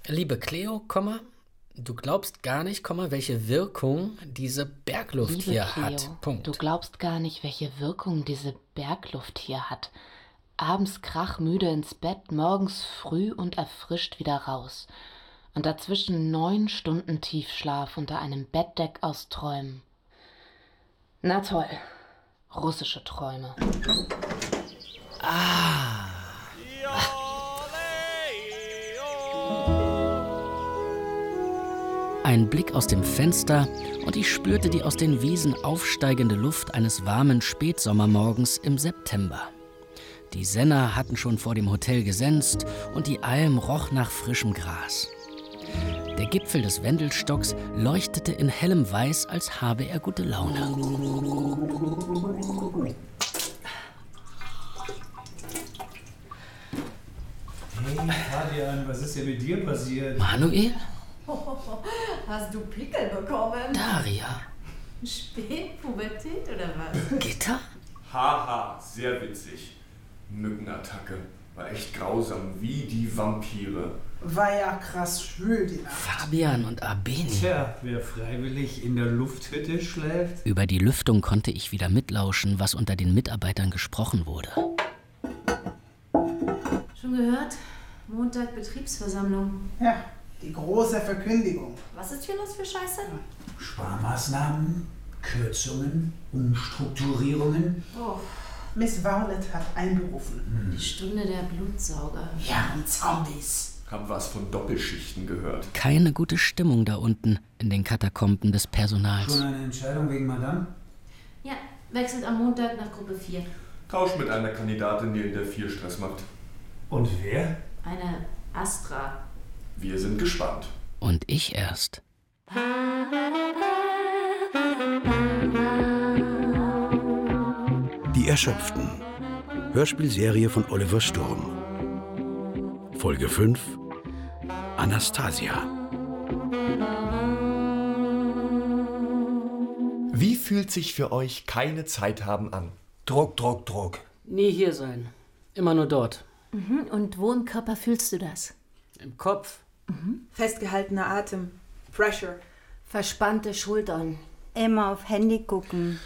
Liebe Cleo, du glaubst gar nicht, welche Wirkung diese Bergluft Liebe hier Cleo, hat. Punkt. Du glaubst gar nicht, welche Wirkung diese Bergluft hier hat. Abends krachmüde ins Bett, morgens früh und erfrischt wieder raus. Und dazwischen 9 Stunden Tiefschlaf unter einem Bettdeck aus Träumen. Na toll, russische Träume. Ein Blick aus dem Fenster und ich spürte die aus den Wiesen aufsteigende Luft eines warmen Spätsommermorgens im September. Die Senner hatten schon vor dem Hotel gesenzt und die Alm roch nach frischem Gras. Der Gipfel des Wendelstocks leuchtete in hellem Weiß, als habe er gute Laune. Hey Fabian, was ist denn mit dir passiert? Manuel? Hast du Pickel bekommen? Daria? Spätpubertät oder was? Gitter? Haha, sehr witzig. Mückenattacke. War echt grausam, wie die Vampire. War ja krass schwül die Nacht. Fabian und Abeni. Tja, wer freiwillig in der Lufthütte schläft? Über die Lüftung konnte ich wieder mitlauschen, was unter den Mitarbeitern gesprochen wurde. Schon gehört? Montag Betriebsversammlung. Ja, die große Verkündigung. Was ist hier los für Scheiße? Sparmaßnahmen, Kürzungen, Umstrukturierungen. Oh, Miss Violet hat einberufen. die Stunde der Blutsauger. Ja, und Zombies. Hab was von Doppelschichten gehört. Keine gute Stimmung da unten in den Katakomben des Personals. Schon eine Entscheidung wegen Madame? Ja, wechselt am Montag nach Gruppe 4. Tausch mit einer Kandidatin, die in der 4 Stress macht. Und wer? Eine Astra. Wir sind gespannt. Und ich erst. Die Erschöpften. Hörspielserie von Oliver Sturm. Folge 5. Anastasia. Wie fühlt sich für euch keine Zeit haben an? Druck. Nie hier sein. Immer nur dort. Und wo im Körper fühlst du das? Im Kopf. Festgehaltener Atem. Pressure. Verspannte Schultern. Immer auf Handy gucken.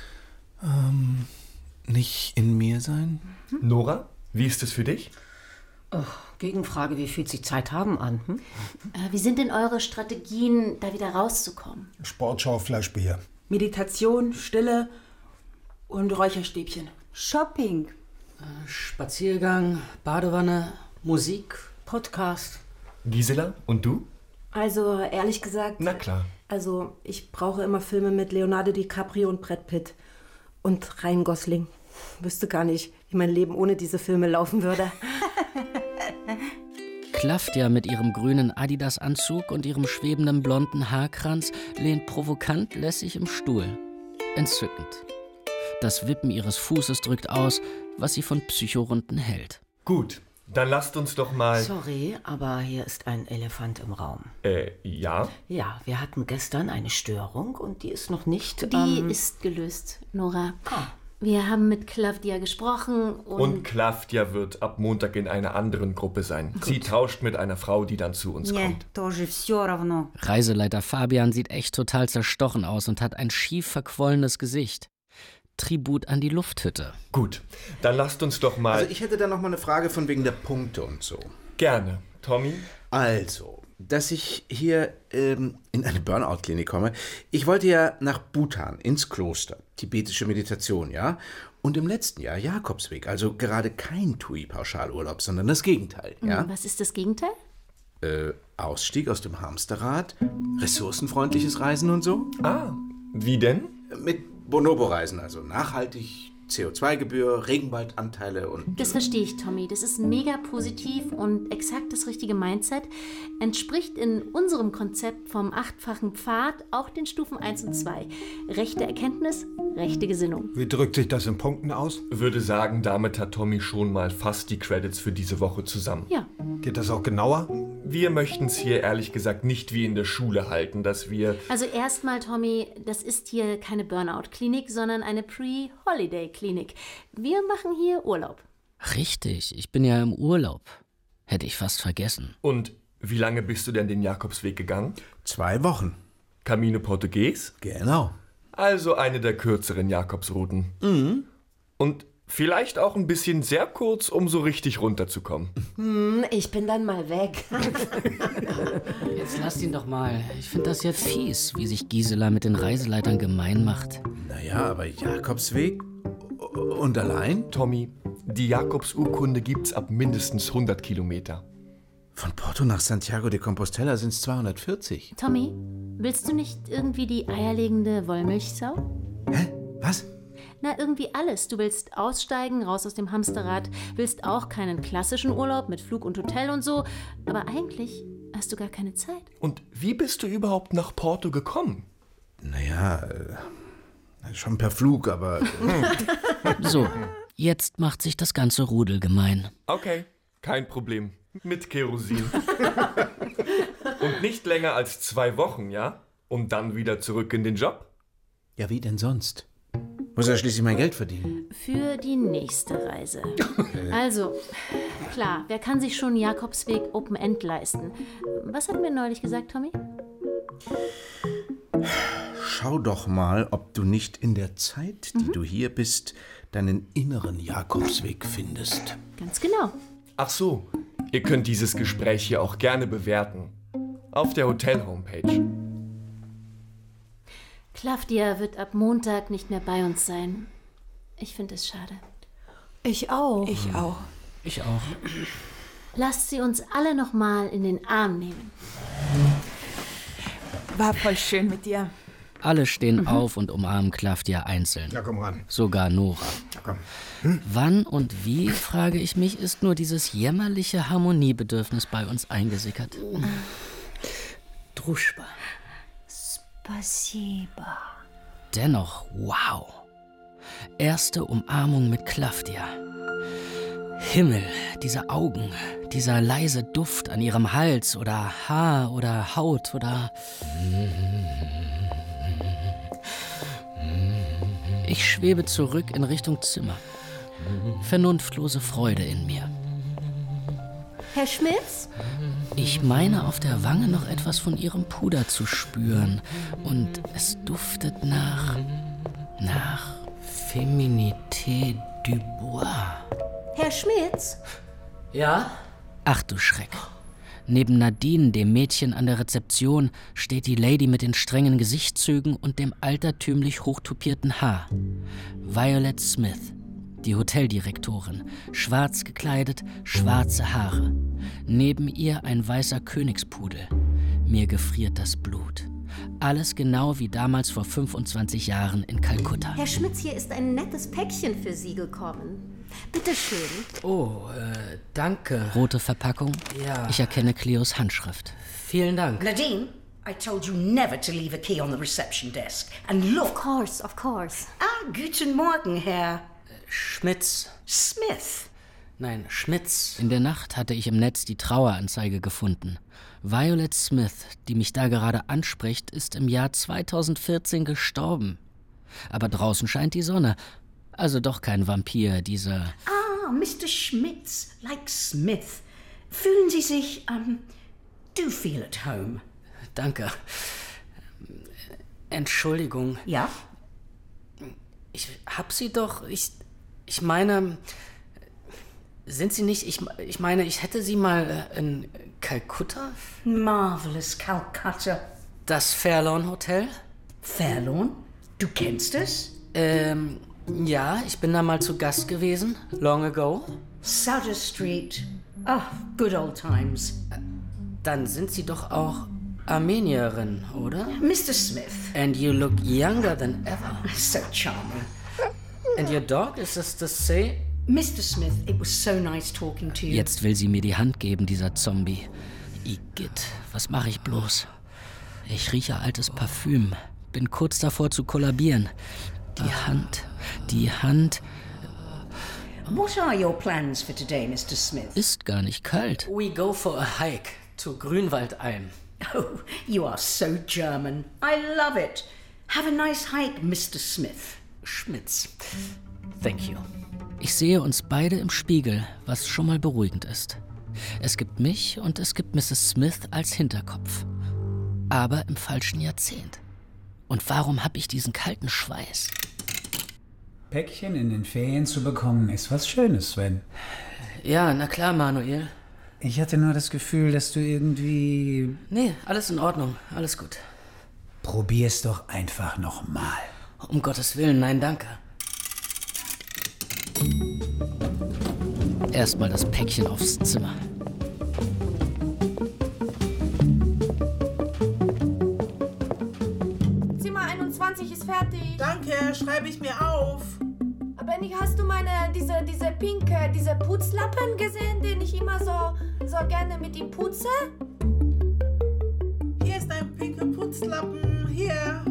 Nicht in mir sein? Nora, wie ist es für dich? Gegenfrage, wie fühlt sich Zeit haben an? Wie sind denn eure Strategien, da wieder rauszukommen? Sportschau, Fleischbier. Meditation, Stille und Räucherstäbchen. Shopping. Spaziergang, Badewanne, Musik. Podcast. Gisela, und du? Also, ehrlich gesagt, Na klar. also ich brauche immer Filme mit Leonardo DiCaprio und Brad Pitt. Und Ryan Gosling. Wüsste gar nicht, wie mein Leben ohne diese Filme laufen würde. Klaftia mit ihrem grünen Adidas-Anzug und ihrem schwebenden blonden Haarkranz lehnt provokant lässig im Stuhl. Entzückend. Das Wippen ihres Fußes drückt aus, was sie von Psychorunden hält. Gut, dann lasst uns doch mal... Sorry, aber hier ist ein Elefant im Raum. Ja? Ja, wir hatten gestern eine Störung und die ist noch nicht... Die ist gelöst, Nora. Wir haben mit Claudia gesprochen Und Claudia wird ab Montag in einer anderen Gruppe sein. Sie tauscht mit einer Frau, die dann zu uns Не, kommt. тоже всё равно. Reiseleiter Fabian sieht echt total zerstochen aus und hat ein schief verquollenes Gesicht. Tribut an die Lufthütte. Gut, dann lasst uns doch mal... Also ich hätte da noch mal eine Frage von wegen der Punkte und so. Gerne. Tommy? Also, dass ich hier in eine Burnout-Klinik komme. Ich wollte ja nach Bhutan, ins Kloster. Tibetische Meditation, ja? Und im letzten Jahr Jakobsweg. Also gerade kein TUI-Pauschalurlaub, sondern das Gegenteil, ja? Was ist das Gegenteil? Ausstieg aus dem Hamsterrad, ressourcenfreundliches Reisen und so. Wie denn? Mit Bonobo-Reisen, also nachhaltig, CO2-Gebühr, Regenwaldanteile und... Das verstehe ich, Tommy. Das ist mega positiv und exakt das richtige Mindset. Entspricht in unserem Konzept vom 8-fachen Pfad auch den Stufen 1 und 2. Rechte Erkenntnis, rechte Gesinnung. Wie drückt sich das in Punkten aus? Würde sagen, damit hat Tommy schon mal fast die Credits für diese Woche zusammen. Ja. Geht das auch genauer? Wir möchten es hier ehrlich gesagt nicht wie in der Schule halten, dass wir... Also erstmal, Tommy, das ist hier keine Burnout-Klinik, sondern eine Pre-Holiday-Klinik. Wir machen hier Urlaub. Richtig, ich bin ja im Urlaub. Hätte ich fast vergessen. Und Wie lange bist du denn den Jakobsweg gegangen? 2 Wochen. Camino Portugues? Genau. Also eine der kürzeren Jakobsrouten. Mhm. Und vielleicht auch ein bisschen sehr kurz, um so richtig runterzukommen. Ich bin dann mal weg. Jetzt lasst ihn doch mal. Ich finde das ja fies, wie sich Gisela mit den Reiseleitern gemein macht. Naja, aber Jakobsweg und allein? Tommy, die Jakobsurkunde gibt's ab mindestens 100 Kilometer. Von Porto nach Santiago de Compostela sind es 240. Tommy, willst du nicht irgendwie die eierlegende Wollmilchsau? Hä? Was? Na, irgendwie alles. Du willst aussteigen, raus aus dem Hamsterrad, willst auch keinen klassischen Urlaub mit Flug und Hotel und so, aber eigentlich hast du gar keine Zeit. Und wie bist du überhaupt nach Porto gekommen? Naja, schon per Flug, aber... So, jetzt macht sich das ganze Rudel gemein. Okay, kein Problem. Mit Kerosin. Und nicht länger als 2 Wochen, ja? Und dann wieder zurück in den Job? Ja, wie denn sonst? Muss ja schließlich mein Geld verdienen. Für die nächste Reise. Also, klar, wer kann sich schon Jakobsweg Open End leisten? Was hatten wir neulich gesagt, Tommy? Schau doch mal, ob du nicht in der Zeit, die du hier bist, deinen inneren Jakobsweg findest. Ganz genau. Ach so, ihr könnt dieses Gespräch hier auch gerne bewerten. Auf der Hotel-Homepage. Claudia wird ab Montag nicht mehr bei uns sein. Ich finde es schade. Ich auch. Ich auch. Ich auch. Lasst sie uns alle noch mal in den Arm nehmen. War voll schön mit dir. Alle stehen auf und umarmen Claudia einzeln. Ja, komm ran. Sogar Nora. Ja, komm. Wann und wie, frage ich mich, ist nur dieses jämmerliche Harmoniebedürfnis bei uns eingesickert? Druschba. Spasiba. Dennoch, wow. Erste Umarmung mit Claudia. Himmel, diese Augen, dieser leise Duft an ihrem Hals oder Haar oder Haut oder... Ich schwebe zurück in Richtung Zimmer. Vernunftlose Freude in mir. Herr Schmitz? Ich meine, auf der Wange noch etwas von ihrem Puder zu spüren. Und es duftet nach Féminité du Bois. Herr Schmitz? Ja? Ach du Schreck. Neben Nadine, dem Mädchen an der Rezeption, steht die Lady mit den strengen Gesichtszügen und dem altertümlich hochtupierten Haar. Violet Smith, die Hoteldirektorin, schwarz gekleidet, schwarze Haare. Neben ihr ein weißer Königspudel. Mir gefriert das Blut. Alles genau wie damals vor 25 Jahren in Kalkutta. Herr Schmitz, hier ist ein nettes Päckchen für Sie gekommen. Bitte schön. Oh, danke. Rote Verpackung. Ja. Ich erkenne Cleos Handschrift. Vielen Dank. Nadine, I told you never to leave a key on the reception desk. And look... Of course. Ah, guten Morgen, Herr... Schmitz. Smith. Nein, Schmitz. In der Nacht hatte ich im Netz die Traueranzeige gefunden. Violet Smith, die mich da gerade anspricht, ist im Jahr 2014 gestorben. Aber draußen scheint die Sonne. Also doch kein Vampir, dieser... Ah, Mr. Schmitz, like Smith. Fühlen Sie sich, do feel at home. Danke. Entschuldigung. Ja? Ich hab Sie doch... Ich meine... Sind Sie nicht... Ich meine, ich hätte Sie mal in Kalkutta? Marvelous Calcutta. Das Fairlawn Hotel? Fairlawn? Du kennst es? Ja, ich bin da mal zu Gast gewesen. Long ago. Sutter Street. Ah, good old times. Dann sind Sie doch auch Armenierin, oder? Mr. Smith. And you look younger than ever. So charming. And your dog, is this the same? Mr. Smith, it was so nice talking to you. Jetzt will sie mir die Hand geben, dieser Zombie. Igitt, was mache ich bloß? Ich rieche altes Parfüm. Bin kurz davor zu kollabieren. Die Hand... What are your plans for today, Mr. Smith? Ist gar nicht kalt. We go for a hike to Grünwaldalm. Oh, you are so German. I love it. Have a nice hike, Mr. Smith. Schmitz. Thank you. Ich sehe uns beide im Spiegel, was schon mal beruhigend ist. Es gibt mich und es gibt Mrs. Smith als Hinterkopf. Aber im falschen Jahrzehnt. Und warum habe ich diesen kalten Schweiß? Päckchen in den Ferien zu bekommen, ist was Schönes, Sven. Ja, na klar, Manuel. Ich hatte nur das Gefühl, dass du irgendwie... Nee, alles in Ordnung, alles gut. Probier's doch einfach nochmal. Um Gottes Willen, nein, danke. Erstmal das Päckchen aufs Zimmer. Zimmer 21 ist fertig. Danke, schreibe ich mir auf. Benny, hast du diese Putzlappen gesehen, den ich immer so gerne mit ihm putze? Hier ist ein pinker Putzlappen. Hier.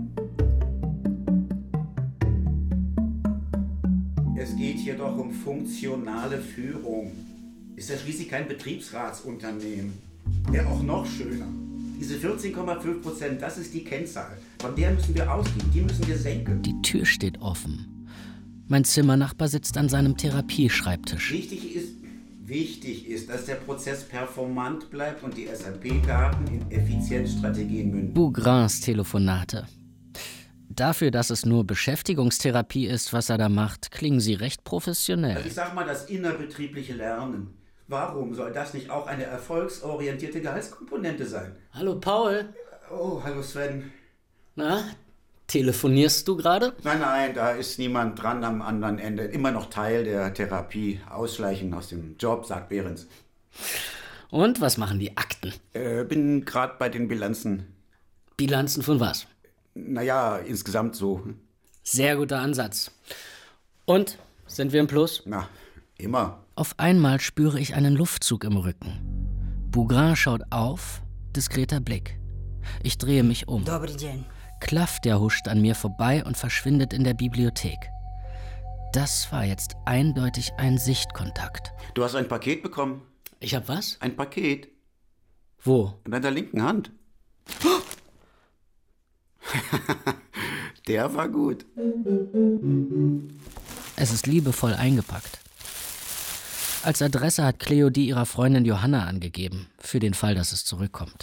Es geht hier doch um funktionale Führung. Ist ja schließlich kein Betriebsratsunternehmen. Wäre auch noch schöner. Diese 14,5%, das ist die Kennzahl. Von der müssen wir ausgehen, die müssen wir senken. Die Tür steht offen. Mein Zimmernachbar sitzt an seinem Therapieschreibtisch. Wichtig ist, dass der Prozess performant bleibt und die SAP-Daten in Effizienzstrategien münden. Bougrins Telefonate. Dafür, dass es nur Beschäftigungstherapie ist, was er da macht, klingen sie recht professionell. Also ich sag mal, das innerbetriebliche Lernen. Warum soll das nicht auch eine erfolgsorientierte Gehaltskomponente sein? Hallo, Paul. Oh, hallo, Sven. Na, telefonierst du gerade? Nein, da ist niemand dran am anderen Ende. Immer noch Teil der Therapie. Ausschleichen aus dem Job, sagt Behrens. Und was machen die Akten? Bin gerade bei den Bilanzen. Bilanzen von was? Naja, insgesamt so. Sehr guter Ansatz. Und? Sind wir im Plus? Na, immer. Auf einmal spüre ich einen Luftzug im Rücken. Bougrin schaut auf, diskreter Blick. Ich drehe mich um. Klafter huscht an mir vorbei und verschwindet in der Bibliothek. Das war jetzt eindeutig ein Sichtkontakt. Du hast ein Paket bekommen. Ich hab was? Ein Paket. Wo? In deiner linken Hand. Der war gut. Es ist liebevoll eingepackt. Als Adresse hat Cleo die ihrer Freundin Johanna angegeben, für den Fall, dass es zurückkommt.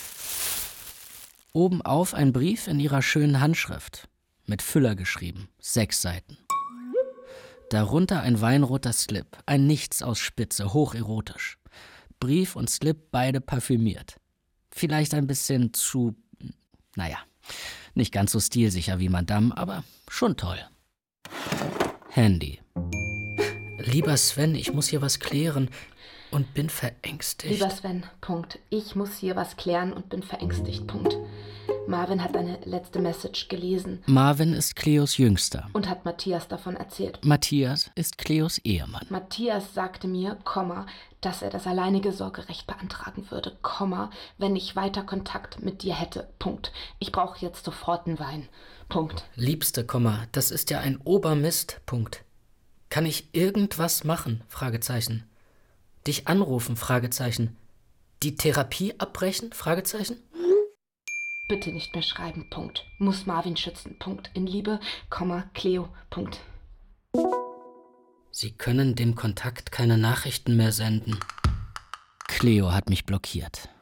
Obenauf ein Brief in ihrer schönen Handschrift, mit Füller geschrieben, 6 Seiten. Darunter ein weinroter Slip, ein Nichts aus Spitze, hocherotisch. Brief und Slip beide parfümiert. Vielleicht ein bisschen zu, nicht ganz so stilsicher wie Madame, aber schon toll. Handy. Lieber Sven, ich muss hier was klären und bin verängstigt. Lieber Sven, Punkt. Ich muss hier was klären und bin verängstigt, Punkt. Marvin hat deine letzte Message gelesen. Marvin ist Cleos Jüngster. Und hat Matthias davon erzählt. Matthias ist Cleos Ehemann. Matthias sagte mir, dass er das alleinige Sorgerecht beantragen würde, wenn ich weiter Kontakt mit dir hätte, Punkt. Ich brauche jetzt sofort einen Wein, Punkt. Liebste, das ist ja ein Obermist, Punkt. Kann ich irgendwas machen? Fragezeichen. Dich anrufen? Fragezeichen. Die Therapie abbrechen? Fragezeichen. Bitte nicht mehr schreiben, Punkt. Muss Marvin schützen, Punkt. In Liebe, Cleo, Punkt. Sie können dem Kontakt keine Nachrichten mehr senden. Cleo hat mich blockiert.